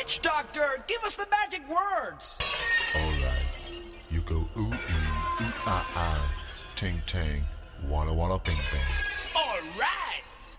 Witch doctor, give us the magic words. All right. You go ooh, ee, ooh, ah, ah, ting, tang, walla, walla, bing, bang.